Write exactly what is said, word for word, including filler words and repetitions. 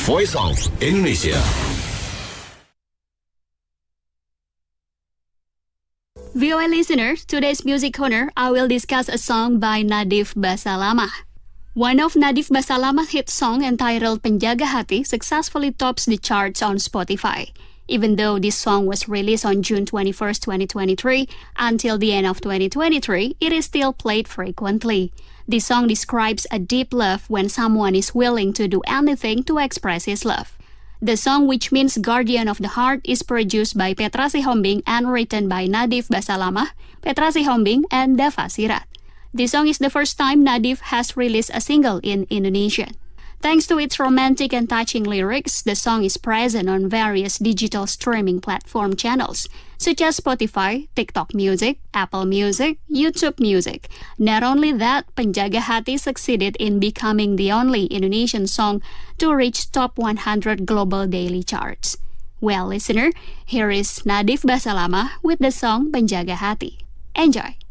Voice of Indonesia. V O A listeners, today's music corner, I will discuss a song by Nadif Basalamah. One of Nadif Basalamah's hit song entitled Penjaga Hati successfully tops the charts on Spotify. Even though this song was released on June twenty-first, twenty twenty-three, until the end of twenty twenty-three, it is still played frequently. This song describes a deep love when someone is willing to do anything to express his love. The song, which means Guardian of the Heart, is produced by Petra Sihombing and written by Nadif Basalamah, Petra Sihombing, and Dava Sirait. This song is the first time Nadif has released a single in Indonesian. Thanks to its romantic and touching lyrics, the song is present on various digital streaming platform channels, such as Spotify, TikTok Music, Apple Music, YouTube Music. Not only that, Penjaga Hati succeeded in becoming the only Indonesian song to reach top one hundred global daily charts. Well, listener, here is Nadif Basalamah with the song Penjaga Hati. Enjoy!